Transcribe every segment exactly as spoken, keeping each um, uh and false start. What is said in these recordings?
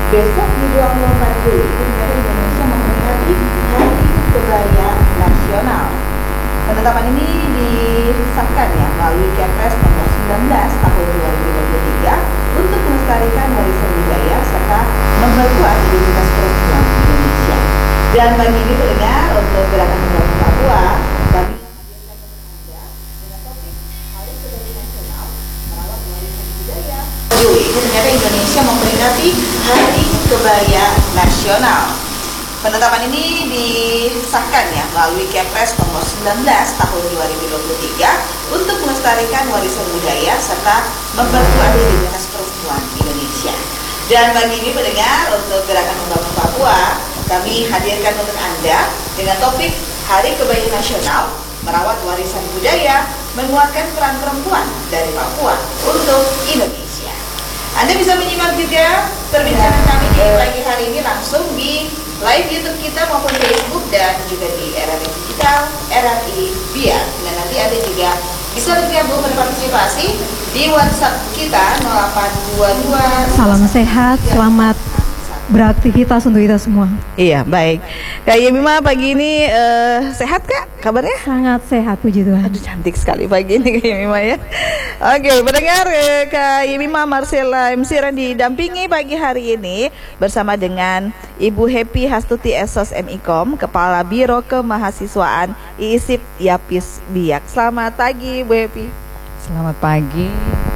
Besok di dua puluh empat Juli negara Indonesia memperingati Hari Kebaya Nasional. Penetapan ini disahkan ya melalui Kepres nomor sembilan belas tahun dua ribu dua puluh tiga untuk melestarikan warisan budaya serta memperkuat identitas perempuan Indonesia. Dan bagi ini pendengar untuk gerakan membangun Papua, kami Juli ini ternyata Indonesia memperingati Hari Kebaya Nasional. Penetapan ini disahkan ya melalui Kepres nomor sembilan belas tahun dua ribu dua puluh tiga untuk melestarikan warisan budaya serta memperkuat identitas perempuan Indonesia. Dan bagi ini pendengar untuk gerakan membangun Papua, kami hadirkan untuk Anda dengan topik Hari Kebaya Nasional, merawat warisan budaya, menguatkan peran perempuan dari Papua untuk Indonesia. Anda bisa menyimak juga perbincangan kami di pagi hari ini langsung di live YouTube kita maupun Facebook dan juga di R R I Digital R R I Biak. Dan nanti Anda juga bisa bergabung berpartisipasi di WhatsApp kita nol delapan dua dua. Salam sehat, selamat beraktivitas untuk kita semua. Iya, baik. Kak Yemima pagi ini uh, sehat Kak? Kabarnya? Sangat sehat, puji Tuhan. Aduh, cantik sekali pagi ini Kak Yemima ya. Oke, pendengar, eh, Kak Yemima Marcella M C Randi didampingi pagi hari ini bersama dengan Ibu Happy Hastuti Esos M I K O M, Kepala Biro Kemahasiswaan I I S I P Yapis Biak. Selamat pagi Bu Happy. Selamat pagi.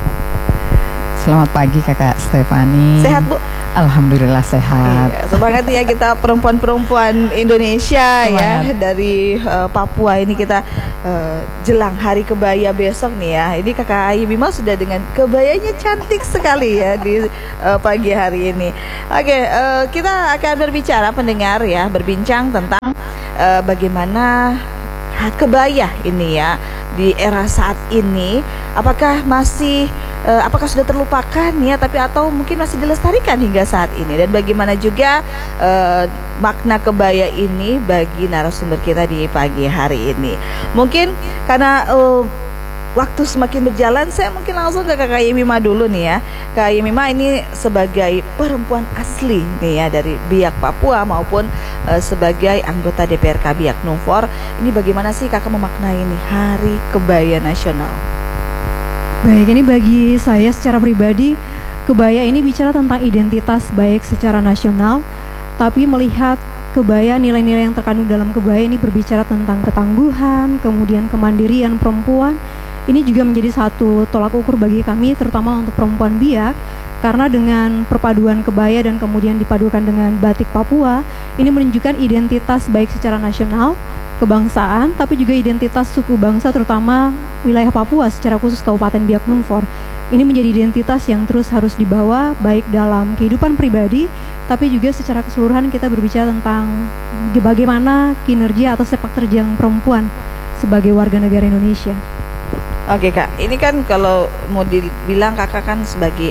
Selamat pagi Kakak Stefani. Sehat Bu? Alhamdulillah sehat. Iya, semangat ya kita perempuan-perempuan Indonesia semangat. Ya dari uh, Papua ini kita uh, jelang Hari Kebaya besok nih ya. Ini Kakak Yemima sudah dengan kebayanya cantik sekali ya di uh, pagi hari ini. Oke, uh, kita akan berbicara pendengar ya, berbincang tentang uh, bagaimana kebaya ini ya di era saat ini, apakah masih uh, apakah sudah terlupakan ya, tapi atau mungkin masih dilestarikan hingga saat ini, dan bagaimana juga uh, makna kebaya ini bagi narasumber kita di pagi hari ini. Mungkin karena uh, waktu semakin berjalan, saya mungkin langsung ke Kakak Yemima dulu nih ya. Kak Yemima ini sebagai perempuan asli nih ya dari Biak Papua maupun uh, sebagai anggota D P R K Biak Numfor. Ini bagaimana sih Kakak memaknai ini Hari Kebaya Nasional? Baik, ini bagi saya secara pribadi, kebaya ini bicara tentang identitas baik secara nasional, tapi melihat kebaya, nilai-nilai yang terkandung dalam kebaya ini berbicara tentang ketangguhan, kemudian kemandirian perempuan. Ini juga menjadi satu tolak ukur bagi kami, terutama untuk perempuan Biak, karena dengan perpaduan kebaya dan kemudian dipadukan dengan batik Papua, ini menunjukkan identitas baik secara nasional, kebangsaan, tapi juga identitas suku bangsa, terutama wilayah Papua secara khusus Kabupaten Biak Numfor. Ini menjadi identitas yang terus harus dibawa baik dalam kehidupan pribadi, tapi juga secara keseluruhan kita berbicara tentang bagaimana kinerja atau sepak terjang perempuan sebagai warga negara Indonesia. Oke Kak, ini kan kalau mau dibilang Kakak kan sebagai